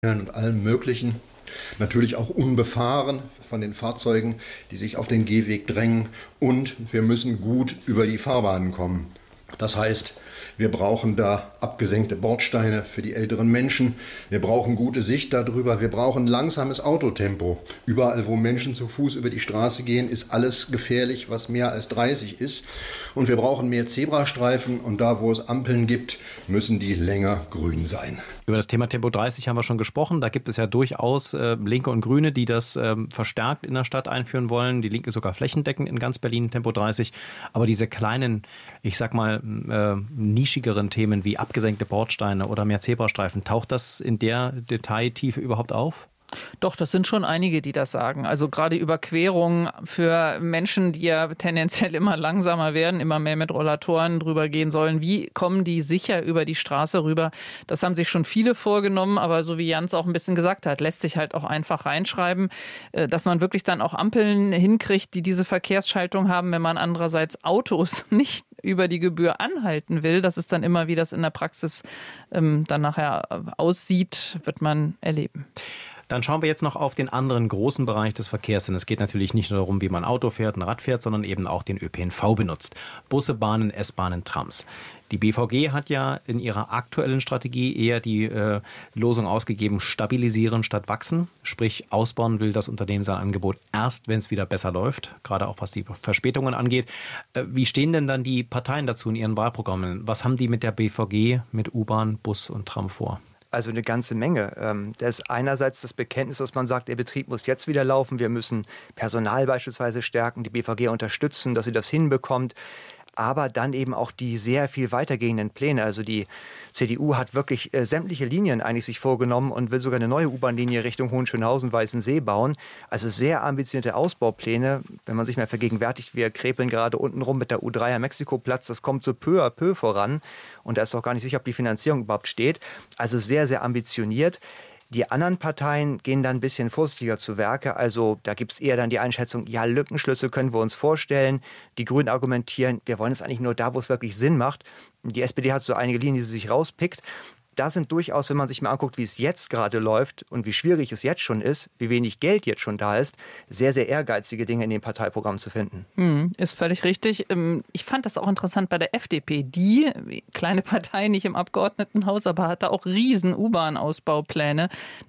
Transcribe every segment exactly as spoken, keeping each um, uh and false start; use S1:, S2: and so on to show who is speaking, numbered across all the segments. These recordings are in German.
S1: und allem Möglichen. Natürlich auch unbefahren von den Fahrzeugen, die sich auf den Gehweg drängen. Und wir müssen gut über die Fahrbahnen kommen. Das heißt, wir brauchen da abgesenkte Bordsteine für die älteren Menschen. Wir brauchen gute Sicht darüber. Wir brauchen langsames Autotempo. Überall, wo Menschen zu Fuß über die Straße gehen, ist alles gefährlich, was mehr als dreißig ist. Und wir brauchen mehr Zebrastreifen. Und da, wo es Ampeln gibt, müssen die länger grün sein.
S2: Über das Thema Tempo dreißig haben wir schon gesprochen. Da gibt es ja durchaus äh, Linke und Grüne, die das äh, verstärkt in der Stadt einführen wollen. Die Linke sogar flächendeckend in ganz Berlin Tempo dreißig. Aber diese kleinen, ich sag mal, äh, nischigeren Themen wie abgesenkte Bordsteine oder mehr Zebrastreifen, taucht das in der Detailtiefe überhaupt auf?
S3: Doch, das sind schon einige, die das sagen. Also gerade Überquerungen für Menschen, die ja tendenziell immer langsamer werden, immer mehr mit Rollatoren drüber gehen sollen. Wie kommen die sicher über die Straße rüber? Das haben sich schon viele vorgenommen, aber so wie Jans auch ein bisschen gesagt hat, lässt sich halt auch einfach reinschreiben, dass man wirklich dann auch Ampeln hinkriegt, die diese Verkehrsschaltung haben, wenn man andererseits Autos nicht über die Gebühr anhalten will. Das ist dann immer, wie das in der Praxis ähm, dann nachher aussieht, wird man erleben.
S2: Dann schauen wir jetzt noch auf den anderen großen Bereich des Verkehrs, denn es geht natürlich nicht nur darum, wie man Auto fährt, ein Rad fährt, sondern eben auch den Ö P N V benutzt. Busse, Bahnen, S-Bahnen, Trams. Die B V G hat ja in ihrer aktuellen Strategie eher die äh, Losung ausgegeben, stabilisieren statt wachsen. Sprich, ausbauen will das Unternehmen sein Angebot erst, wenn es wieder besser läuft, gerade auch was die Verspätungen angeht. Äh, wie stehen denn dann die Parteien dazu in ihren Wahlprogrammen? Was haben die mit der B V G, mit U-Bahn, Bus und Tram vor?
S4: Also eine ganze Menge. Das ist einerseits das Bekenntnis, dass man sagt, der Betrieb muss jetzt wieder laufen. Wir müssen Personal beispielsweise stärken, die B V G unterstützen, dass sie das hinbekommt. Aber dann eben auch die sehr viel weitergehenden Pläne. Also die C D U hat wirklich äh, sämtliche Linien eigentlich sich vorgenommen und will sogar eine neue U-Bahn-Linie Richtung Hohenschönhausen-Weißensee bauen. Also sehr ambitionierte Ausbaupläne. Wenn man sich mal vergegenwärtigt, wir krepeln gerade unten rum mit der U drei am Mexikoplatz. Das kommt so peu à peu voran. Und da ist doch gar nicht sicher, ob die Finanzierung überhaupt steht. Also sehr, sehr ambitioniert. Die anderen Parteien gehen dann ein bisschen vorsichtiger zu Werke. Also da gibt es eher dann die Einschätzung, ja, Lückenschlüsse können wir uns vorstellen. Die Grünen argumentieren, wir wollen es eigentlich nur da, wo es wirklich Sinn macht. Die S P D hat so einige Linien, die sie sich rauspickt. Da sind durchaus, wenn man sich mal anguckt, wie es jetzt gerade läuft und wie schwierig es jetzt schon ist, wie wenig Geld jetzt schon da ist, sehr, sehr ehrgeizige Dinge in dem Parteiprogramm zu finden.
S3: Hm, ist völlig richtig. Ich fand das auch interessant bei der F D P. Die, kleine Partei, nicht im Abgeordnetenhaus, aber hatte auch riesen U-Bahn-Ausbaupläne.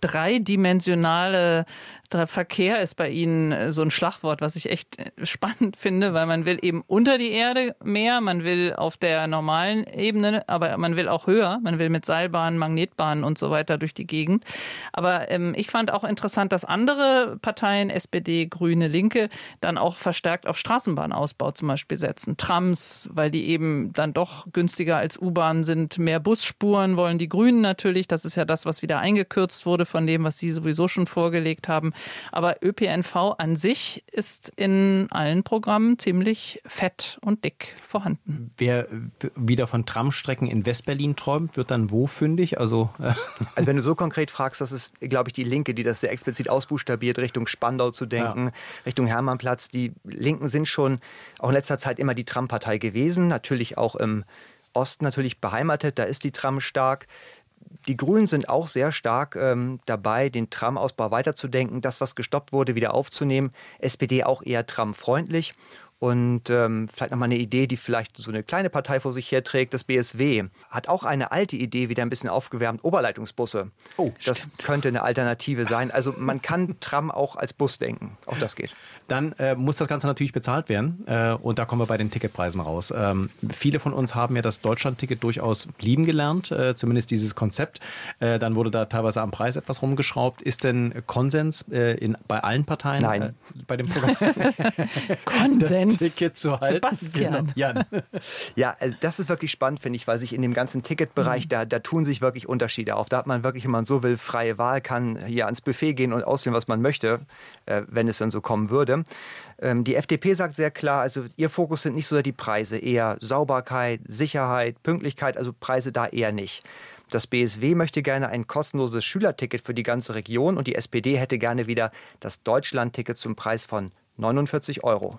S3: Dreidimensionale Der Verkehr ist bei Ihnen so ein Schlagwort, was ich echt spannend finde, weil man will eben unter die Erde mehr, man will auf der normalen Ebene, aber man will auch höher, man will mit Seilbahnen, Magnetbahnen und so weiter durch die Gegend. Aber ähm, ich fand auch interessant, dass andere Parteien, S P D, Grüne, Linke, dann auch verstärkt auf Straßenbahnausbau zum Beispiel setzen. Trams, weil die eben dann doch günstiger als U-Bahn sind. Mehr Busspuren wollen die Grünen natürlich. Das ist ja das, was wieder eingekürzt wurde von dem, was sie sowieso schon vorgelegt haben. Aber Ö P N V an sich ist in allen Programmen ziemlich fett und dick vorhanden.
S2: Wer wieder von Tramstrecken in Westberlin träumt, wird dann wo fündig? Also, äh
S4: also wenn du so konkret fragst, das ist, glaube ich, die Linke, die das sehr explizit ausbuchstabiert, Richtung Spandau zu denken, ja. Richtung Hermannplatz. Die Linken sind schon auch in letzter Zeit immer die Trampartei gewesen, natürlich auch im Osten natürlich beheimatet, da ist die Tram stark. Die Grünen sind auch sehr stark ähm, dabei, den Tramausbau weiterzudenken, das, was gestoppt wurde, wieder aufzunehmen. S P D auch eher tramfreundlich. Und ähm, vielleicht nochmal eine Idee, die vielleicht so eine kleine Partei vor sich herträgt. Das B S W hat auch eine alte Idee wieder ein bisschen aufgewärmt. Oberleitungsbusse. Oh, das stimmt. Könnte eine Alternative sein. Also man kann Tram auch als Bus denken. Auch das geht.
S2: Dann äh, muss das Ganze natürlich bezahlt werden. Äh, und da kommen wir bei den Ticketpreisen raus. Ähm, viele von uns haben ja das Deutschland-Ticket durchaus lieben gelernt. Äh, zumindest dieses Konzept. Äh, dann wurde da teilweise am Preis etwas rumgeschraubt. Ist denn Konsens äh, in, bei allen Parteien?
S4: Nein.
S2: Äh, bei dem Programm?
S3: Konsens?
S2: Ticket zu halten.
S3: Sebastian.
S2: Genau. Jan.
S4: Ja, also das ist wirklich spannend, finde ich, weil sich in dem ganzen Ticketbereich, mhm. da, da tun sich wirklich Unterschiede auf. Da hat man wirklich, wenn man so will, freie Wahl, kann hier ans Buffet gehen und auswählen, was man möchte, äh, wenn es dann so kommen würde. Ähm, die F D P sagt sehr klar, also ihr Fokus sind nicht so die Preise, eher Sauberkeit, Sicherheit, Pünktlichkeit, also Preise da eher nicht. Das B S W möchte gerne ein kostenloses Schülerticket für die ganze Region und die S P D hätte gerne wieder das Deutschland-Ticket zum Preis von neunundvierzig Euro.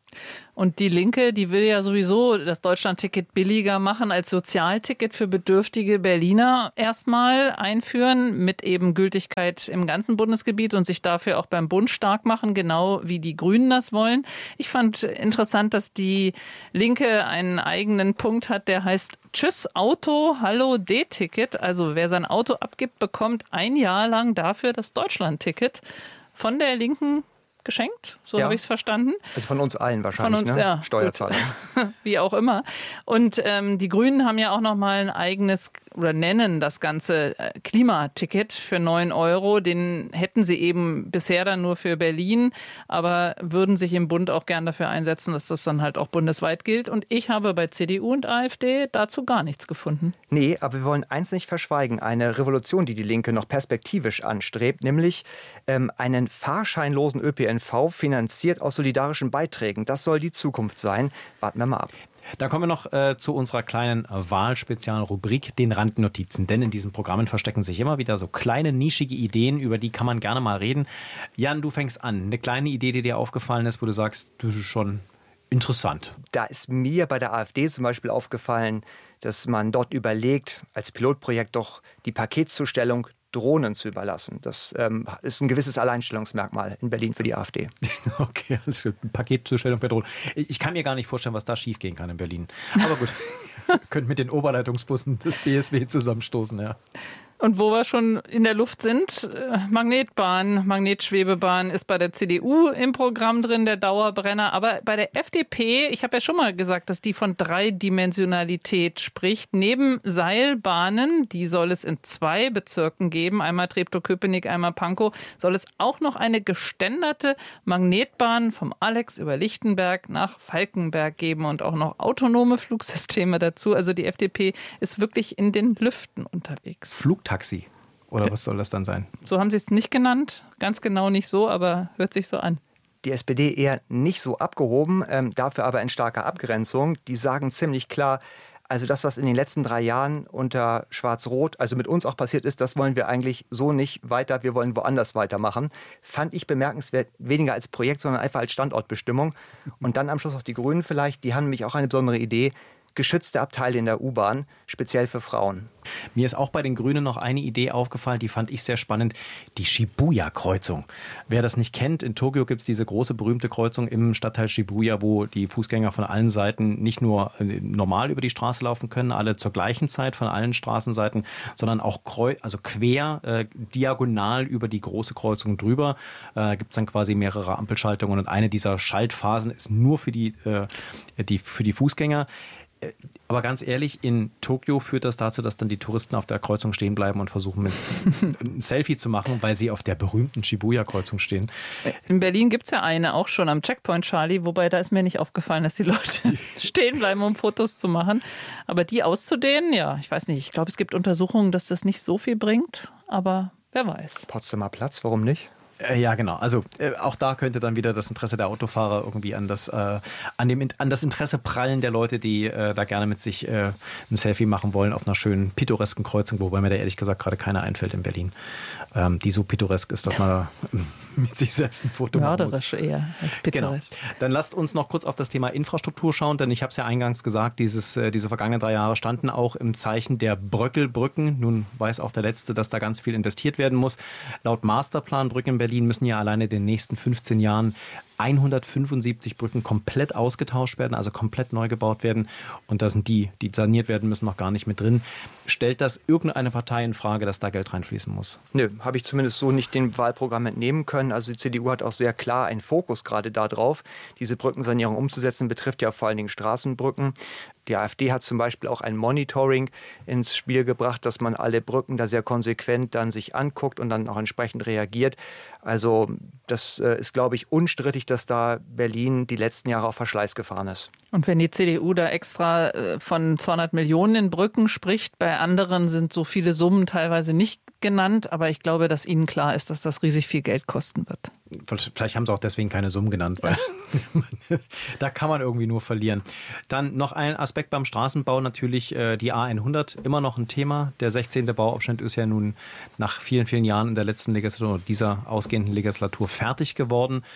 S3: Und die Linke, die will ja sowieso das Deutschlandticket billiger machen, als Sozialticket für bedürftige Berliner erstmal einführen, mit eben Gültigkeit im ganzen Bundesgebiet und sich dafür auch beim Bund stark machen, genau wie die Grünen das wollen. Ich fand interessant, dass die Linke einen eigenen Punkt hat, der heißt Tschüss Auto, Hallo D-Ticket. Also wer sein Auto abgibt, bekommt ein Jahr lang dafür das Deutschlandticket von der Linken geschenkt, so ja. habe ich es verstanden.
S4: Also von uns allen wahrscheinlich,
S3: von uns,
S4: ne?
S3: Ja,
S4: Steuerzahler.
S3: Wie auch immer. Und ähm, die Grünen haben ja auch noch mal ein eigenes oder nennen das ganze Klimaticket für neun Euro. Den hätten sie eben bisher dann nur für Berlin, aber würden sich im Bund auch gern dafür einsetzen, dass das dann halt auch bundesweit gilt. Und ich habe bei C D U und AfD dazu gar nichts gefunden.
S4: Nee, aber wir wollen eins nicht verschweigen. Eine Revolution, die die Linke noch perspektivisch anstrebt, nämlich ähm, einen fahrscheinlosen Ö P N V finanziert aus solidarischen Beiträgen. Das soll die Zukunft sein. Warten wir mal ab.
S2: Dann kommen wir noch äh, zu unserer kleinen äh, Wahlspezialrubrik, den Randnotizen. Denn in diesen Programmen verstecken sich immer wieder so kleine, nischige Ideen, über die kann man gerne mal reden. Jan, du fängst an. Eine kleine Idee, die dir aufgefallen ist, wo du sagst, das ist schon interessant.
S4: Da ist mir bei der AfD zum Beispiel aufgefallen, dass man dort überlegt, als Pilotprojekt doch die Paketzustellung Drohnen zu überlassen. Das ähm, ist ein gewisses Alleinstellungsmerkmal in Berlin für die AfD.
S2: Okay, also Paketzustellung per Drohne. Ich kann mir gar nicht vorstellen, was da schiefgehen kann in Berlin. Aber gut, ihr könnt mit den Oberleitungsbussen des B S W zusammenstoßen, ja.
S3: Und wo wir schon in der Luft sind, Magnetbahn, Magnetschwebebahn ist bei der C D U im Programm drin, der Dauerbrenner. Aber bei der F D P, ich habe ja schon mal gesagt, dass die von Dreidimensionalität spricht. Neben Seilbahnen, die soll es in zwei Bezirken geben, einmal Treptow-Köpenick, einmal Pankow, soll es auch noch eine geständerte Magnetbahn vom Alex über Lichtenberg nach Falkenberg geben und auch noch autonome Flugsysteme dazu. Also die F D P ist wirklich in den Lüften unterwegs.
S2: Flugtaxi. Oder was soll das dann sein?
S3: So haben sie es nicht genannt. Ganz genau nicht so, aber hört sich so an.
S4: Die S P D eher nicht so abgehoben, ähm, dafür aber in starker Abgrenzung. Die sagen ziemlich klar, also das, was in den letzten drei Jahren unter Schwarz-Rot, also mit uns auch passiert ist, das wollen wir eigentlich so nicht weiter, wir wollen woanders weitermachen. Fand ich bemerkenswert, weniger als Projekt, sondern einfach als Standortbestimmung. Und dann am Schluss auch die Grünen vielleicht, die haben nämlich auch eine besondere Idee, geschützte Abteile in der U-Bahn, speziell für Frauen.
S2: Mir ist auch bei den Grünen noch eine Idee aufgefallen, die fand ich sehr spannend. Die Shibuya-Kreuzung. Wer das nicht kennt, in Tokio gibt es diese große, berühmte Kreuzung im Stadtteil Shibuya, wo die Fußgänger von allen Seiten nicht nur normal über die Straße laufen können, alle zur gleichen Zeit von allen Straßenseiten, sondern auch kreu- also quer, äh, diagonal über die große Kreuzung drüber. Da äh, gibt es dann quasi mehrere Ampelschaltungen und eine dieser Schaltphasen ist nur für die, äh, die, für die Fußgänger. Aber ganz ehrlich, in Tokio führt das dazu, dass dann die Touristen auf der Kreuzung stehen bleiben und versuchen, mit ein Selfie zu machen, weil sie auf der berühmten Shibuya-Kreuzung stehen.
S3: In Berlin gibt es ja eine auch schon am Checkpoint Charlie, wobei da ist mir nicht aufgefallen, dass die Leute stehen bleiben, um Fotos zu machen. Aber die auszudehnen, ja, ich weiß nicht. Ich glaube, es gibt Untersuchungen, dass das nicht so viel bringt, aber wer weiß.
S4: Potsdamer Platz, warum nicht?
S2: Ja, genau. Also äh, auch da könnte dann wieder das Interesse der Autofahrer irgendwie an das, äh, an dem, an das Interesse prallen der Leute, die äh, da gerne mit sich äh, ein Selfie machen wollen auf einer schönen pittoresken Kreuzung, wobei mir da ehrlich gesagt gerade keiner einfällt in Berlin, ähm, die so pittoresk ist, dass man mit sich selbst ein Foto machen muss.
S3: Mörderisch eher als pittoresk.
S2: Genau. Dann lasst uns noch kurz auf das Thema Infrastruktur schauen, denn ich habe es ja eingangs gesagt, dieses, äh, diese vergangenen drei Jahre standen auch im Zeichen der Bröckelbrücken. Nun weiß auch der Letzte, dass da ganz viel investiert werden muss. Laut Masterplan Brücken in Berlin müssen ja alleine in den nächsten fünfzehn Jahren hundertfünfundsiebzig Brücken komplett ausgetauscht werden, also komplett neu gebaut werden. Und da sind die, die saniert werden müssen, noch gar nicht mit drin. Stellt das irgendeine Partei in Frage, dass da Geld reinfließen muss?
S4: Nö, habe ich zumindest so nicht dem Wahlprogramm entnehmen können. Also die C D U hat auch sehr klar einen Fokus gerade darauf, diese Brückensanierung umzusetzen, betrifft ja vor allen Dingen Straßenbrücken. Die AfD hat zum Beispiel auch ein Monitoring ins Spiel gebracht, dass man alle Brücken da sehr konsequent dann sich anguckt und dann auch entsprechend reagiert. Also das äh, ist, glaube ich, unstrittig, dass da Berlin die letzten Jahre auf Verschleiß gefahren ist.
S3: Und wenn die C D U da extra äh, von zweihundert Millionen in Brücken spricht, bei anderen sind so viele Summen teilweise nicht genannt, aber ich glaube, dass ihnen klar ist, dass das riesig viel Geld kosten wird.
S2: Vielleicht haben sie auch deswegen keine Summen genannt, weil ja. Da kann man irgendwie nur verlieren. Dann noch ein Aspekt beim Straßenbau, natürlich äh, die A hundert, immer noch ein Thema. Der sechzehnte Bauabschnitt ist ja nun nach vielen, vielen Jahren in der letzten Legislatur, dieser ausgehenden Legislatur fertig geworden.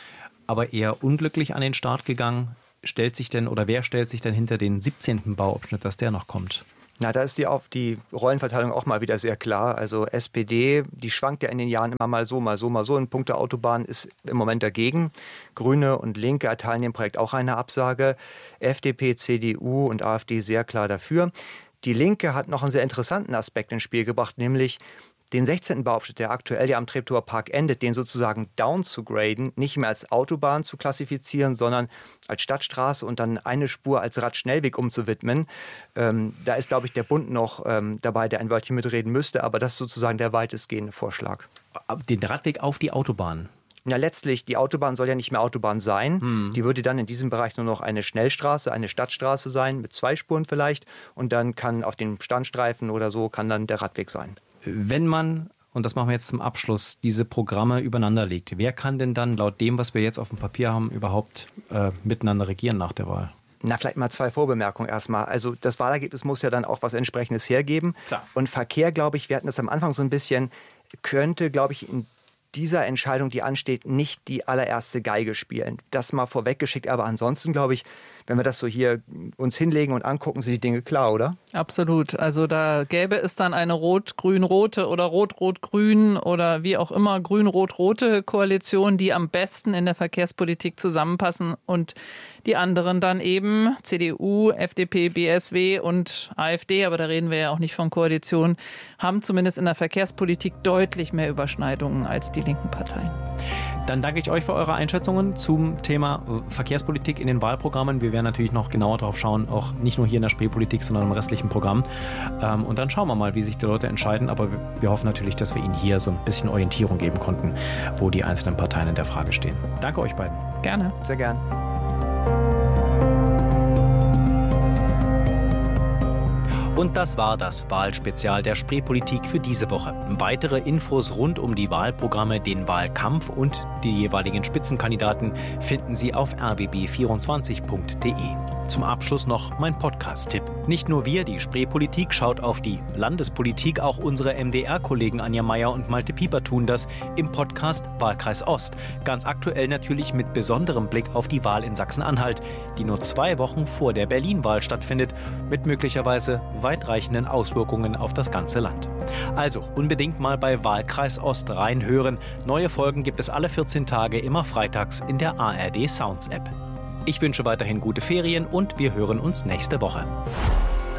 S2: aber eher unglücklich an den Start gegangen. Stellt sich denn oder wer stellt sich denn hinter den siebzehnten Bauabschnitt, dass der noch kommt?
S4: Na, da ist die, auf die Rollenverteilung auch mal wieder sehr klar. Also S P D, die schwankt ja in den Jahren immer mal so, mal so, mal so. In puncto Autobahn ist im Moment dagegen. Grüne und Linke erteilen dem Projekt auch eine Absage. F D P, C D U und AfD sehr klar dafür. Die Linke hat noch einen sehr interessanten Aspekt ins Spiel gebracht, nämlich den sechzehnten Bauabschnitt, der aktuell ja am Treptower Park endet, den sozusagen down zu graden, nicht mehr als Autobahn zu klassifizieren, sondern als Stadtstraße und dann eine Spur als Radschnellweg umzuwidmen. Ähm, da ist, glaube ich, der Bund noch ähm, dabei, der ein Wörtchen mitreden müsste, aber das ist sozusagen der weitestgehende Vorschlag.
S2: Den Radweg auf die Autobahn?
S4: Ja, letztlich, die Autobahn soll ja nicht mehr Autobahn sein. Hm. Die würde dann in diesem Bereich nur noch eine Schnellstraße, eine Stadtstraße sein, mit zwei Spuren vielleicht. Und dann kann auf den Standstreifen oder so, kann dann der Radweg sein.
S2: Wenn man, und das machen wir jetzt zum Abschluss, diese Programme übereinander legt, wer kann denn dann laut dem, was wir jetzt auf dem Papier haben, überhaupt äh, miteinander regieren nach der Wahl?
S4: Na, vielleicht mal zwei Vorbemerkungen erstmal. Also das Wahlergebnis muss ja dann auch was Entsprechendes hergeben. Klar. Und Verkehr, glaube ich, wir hatten das am Anfang so ein bisschen, könnte, glaube ich, in dieser Entscheidung, die ansteht, nicht die allererste Geige spielen. Das mal vorweggeschickt, aber ansonsten, glaube ich, wenn wir das so hier uns hinlegen und angucken, sind die Dinge klar, oder?
S3: Absolut. Also da gäbe es dann eine rot-grün-rote oder rot-rot-grün oder wie auch immer grün-rot-rote Koalition, die am besten in der Verkehrspolitik zusammenpassen und die anderen dann eben C D U, F D P, B S W und AfD, aber da reden wir ja auch nicht von Koalition, haben zumindest in der Verkehrspolitik deutlich mehr Überschneidungen als die linken Parteien.
S2: Dann danke ich euch für eure Einschätzungen zum Thema Verkehrspolitik in den Wahlprogrammen. Wir werden natürlich noch genauer drauf schauen, auch nicht nur hier in der Spreepolitik, sondern im restlichen Programm. Und dann schauen wir mal, wie sich die Leute entscheiden. Aber wir hoffen natürlich, dass wir Ihnen hier so ein bisschen Orientierung geben konnten, wo die einzelnen Parteien in der Frage stehen. Danke euch beiden.
S3: Gerne.
S4: Sehr gern.
S2: Und das war das Wahlspezial der Spreepolitik für diese Woche. Weitere Infos rund um die Wahlprogramme, den Wahlkampf und die jeweiligen Spitzenkandidaten finden Sie auf r b b vierundzwanzig punkt d e. Zum Abschluss noch mein Podcast-Tipp. Nicht nur wir, die Spreepolitik, schaut auf die Landespolitik, auch unsere M D R-Kollegen Anja Meier und Malte Pieper tun das im Podcast Wahlkreis Ost. Ganz aktuell natürlich mit besonderem Blick auf die Wahl in Sachsen-Anhalt, die nur zwei Wochen vor der Berlin-Wahl stattfindet, mit möglicherweise weitreichenden Auswirkungen auf das ganze Land. Also unbedingt mal bei Wahlkreis Ost reinhören. Neue Folgen gibt es alle vierzehn Tage, immer freitags in der A R D Sounds App. Ich wünsche weiterhin gute Ferien und wir hören uns nächste Woche.